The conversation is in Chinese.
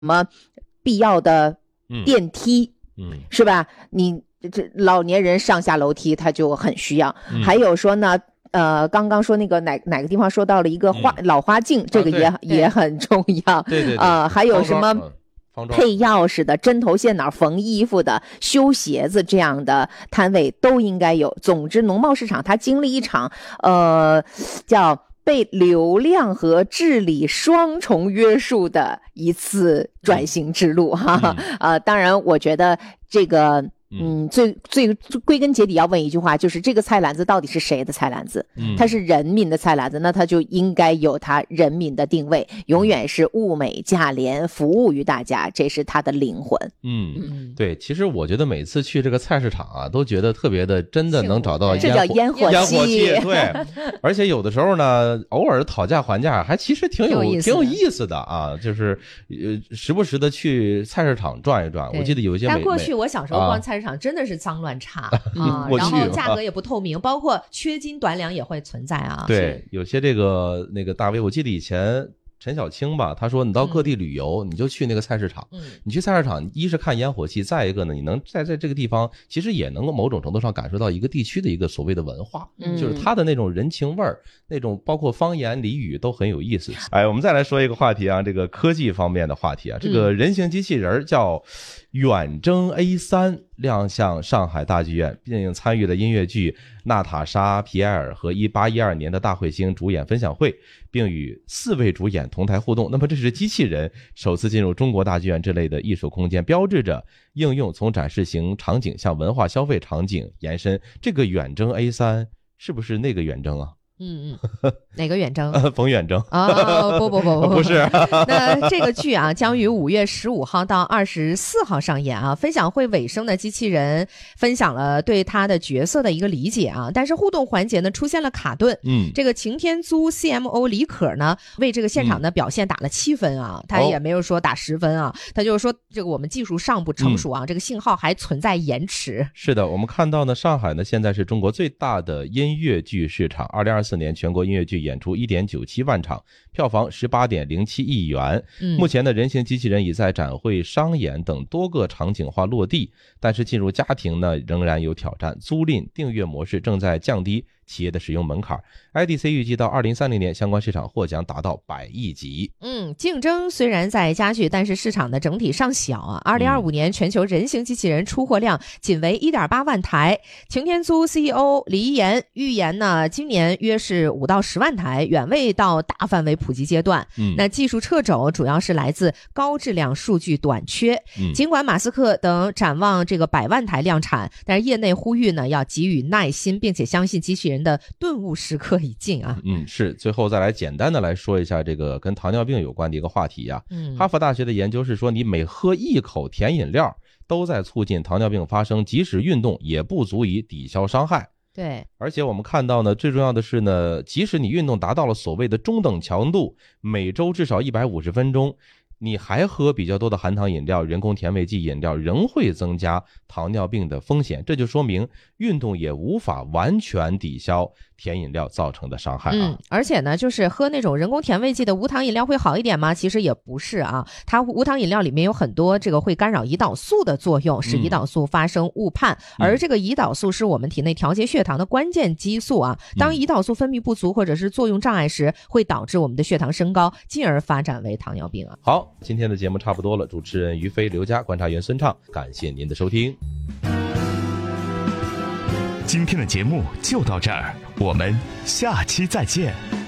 么必要的电梯，是吧？你这老年人上下楼梯他就很需要。还有说呢，刚刚说那个哪个地方说到了一个老花镜，这个也很重要。 对， 还有什么配钥匙的、针头线脑、缝衣服的、修鞋子这样的摊位都应该有。总之，农贸市场它经历一场叫被流量和治理双重约束的一次转型之路哈。当然，我觉得这个。最归根结底要问一句话，就是这个菜篮子到底是谁的菜篮子？它是人民的菜篮子，那它就应该有它人民的定位，永远是物美价廉，服务于大家，这是它的灵魂。 对，其实我觉得每次去这个菜市场啊，都觉得特别的，真的能找到这叫烟火气。 对，而且有的时候呢，偶尔讨价还价，还其实挺有意思的啊，就是时不时的去菜市场转一转。我记得有一些但过去我小时候逛菜市场真的是脏乱差啊，然后价格也不透明，包括缺斤短两也会存在啊。 对，有些那个大 V， 我记得以前陈小青吧，他说你到各地旅游，你就去那个菜市场。你去菜市场，一是看烟火气，再一个呢，你能在这个地方，其实也能够某种程度上感受到一个地区的一个所谓的文化，就是它的那种人情味儿，那种包括方言俚语都很有意思。我们再来说一个话题啊，这个科技方面的话题啊，这个人形机器人叫远征 A3 亮相上海大剧院，并参与了音乐剧娜塔莎皮埃尔和1812年的大彗星主演分享会，并与4位主演同台互动。那么这是机器人首次进入中国大剧院这类的艺术空间，标志着应用从展示型场景向文化消费场景延伸。这个远征 A3 是不是那个远征啊？ 哪个远征？ 冯远征不是。那这个剧啊，将于5月15号到24号上演啊。分享会尾声的机器人分享了对他的角色的一个理解啊，但是互动环节呢出现了卡顿。这个擎天租 CMO 李可呢为这个现场的表现打了7分啊，他也没有说打10分啊，他就是说这个我们技术尚不成熟啊，这个信号还存在延迟。 是的，我们看到呢，上海呢现在是中国最大的音乐剧市场，2024年全国音乐剧演出 1.97 万场，票房 18.07 亿元。目前的人形机器人已在展会、商演等多个场景化落地，但是进入家庭呢仍然有挑战，租赁订阅模式正在降低企业的使用门槛。IDC 预计到2030年相关市场获奖达到100亿级。 竞争虽然在加剧，但是市场的整体尚小啊。2025年全球人形机器人出货量仅为 1.8 万台。擎天租 CEO 李一言预言呢，今年约是5到10万台，远未到大范围普及阶段。那技术掣肘主要是来自高质量数据短缺。尽管马斯克等展望这个100万台量产，但是业内呼吁呢要给予耐心，并且相信机器人的顿悟时刻已近啊。 是。最后再来简单的来说一下这个跟糖尿病有关的一个话题啊。哈佛大学的研究是说，你每喝1口甜饮料都在促进糖尿病发生，即使运动也不足以抵消伤害。 对， 而且我们看到呢，最重要的是呢，即使你运动达到了所谓的中等强度，每周至少150分钟，你还喝比较多的含糖饮料、人工甜味剂饮料，仍会增加糖尿病的风险。这就说明运动也无法完全抵消甜饮料造成的伤害啊。 而且呢，就是喝那种人工甜味剂的无糖饮料会好一点吗？其实也不是啊，它无糖饮料里面有很多这个会干扰胰岛素的作用，使胰岛素发生误判。而这个胰岛素是我们体内调节血糖的关键激素啊。当胰岛素分泌不足或者是作用障碍时，会导致我们的血糖升高，进而发展为糖尿病啊。 好，今天的节目差不多了，主持人于飞、刘佳，观察员孙畅，感谢您的收听。 今天的节目就到这儿，我们下期再见。